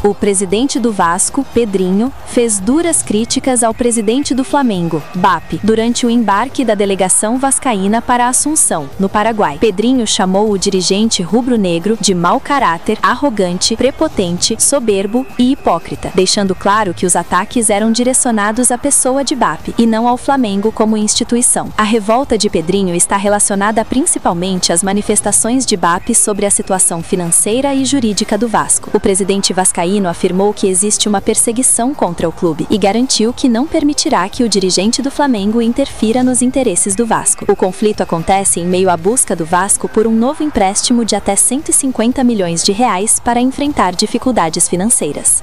O presidente do Vasco, Pedrinho, fez duras críticas ao presidente do Flamengo, BAP, durante o embarque da delegação vascaína para Assunção, no Paraguai. Pedrinho chamou o dirigente rubro-negro de mau caráter, arrogante, prepotente, soberbo e hipócrita, deixando claro que os ataques eram direcionados à pessoa de BAP e não ao Flamengo como instituição. A revolta de Pedrinho está relacionada principalmente às manifestações de BAP sobre a situação financeira e jurídica do Vasco. O presidente vascaíno afirmou que existe uma perseguição contra o clube e garantiu que não permitirá que o dirigente do Flamengo interfira nos interesses do Vasco. O conflito acontece em meio à busca do Vasco por um novo empréstimo de até 150 milhões de reais para enfrentar dificuldades financeiras.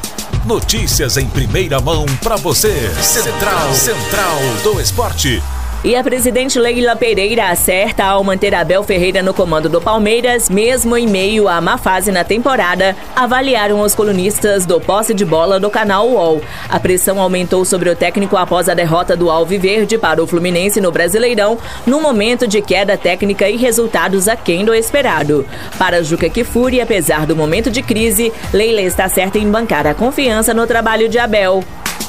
Notícias em primeira mão para você. Central do Esporte. E a presidente Leila Pereira acerta ao manter Abel Ferreira no comando do Palmeiras, mesmo em meio à má fase na temporada, avaliaram os colunistas do Posse de Bola do canal UOL. A pressão aumentou sobre o técnico após a derrota do Alviverde para o Fluminense no Brasileirão, num momento de queda técnica e resultados aquém do esperado. Para Juca Kfouri, apesar do momento de crise, Leila está certa em bancar a confiança no trabalho de Abel.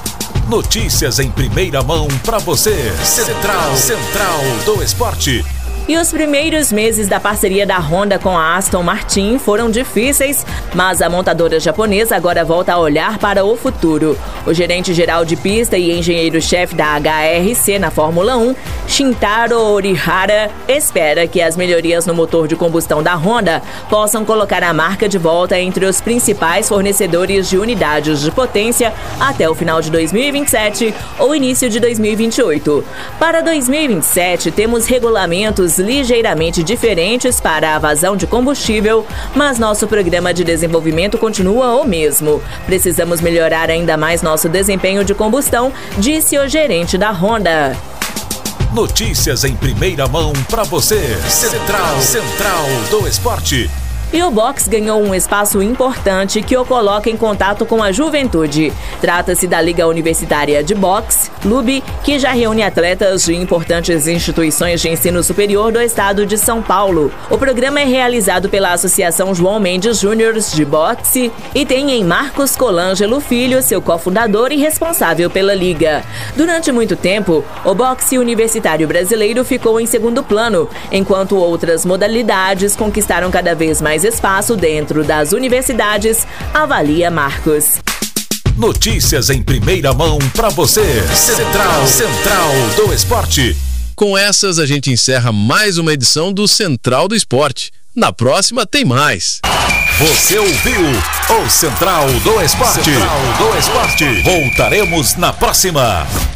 Notícias em primeira mão para você. Central do Esporte. E os primeiros meses da parceria da Honda com a Aston Martin foram difíceis, mas a montadora japonesa agora volta a olhar para o futuro. O gerente-geral de pista e engenheiro-chefe da HRC na Fórmula 1, Shintaro Orihara, espera que as melhorias no motor de combustão da Honda possam colocar a marca de volta entre os principais fornecedores de unidades de potência até o final de 2027 ou início de 2028. Para 2027, temos regulamentos ligeiramente diferentes para a vazão de combustível, mas nosso programa de desenvolvimento continua o mesmo. Precisamos melhorar ainda mais nosso desempenho de combustão, disse o gerente da Honda. Notícias em primeira mão para você. Central do Esporte. E o boxe ganhou um espaço importante que o coloca em contato com a juventude. Trata-se da Liga Universitária de Boxe, LUB, que já reúne atletas de importantes instituições de ensino superior do estado de São Paulo. O programa é realizado pela Associação João Mendes Júnior de Boxe e tem em Marcos Colangelo Filho, seu cofundador e responsável pela liga. Durante muito tempo, o boxe universitário brasileiro ficou em segundo plano, enquanto outras modalidades conquistaram cada vez mais espaço dentro das universidades, avalia Marcos. Notícias em primeira mão para você. Central do Esporte. Com essas, a gente encerra mais uma edição do Central do Esporte. Na próxima tem mais. Você ouviu o Central do Esporte. Voltaremos na próxima.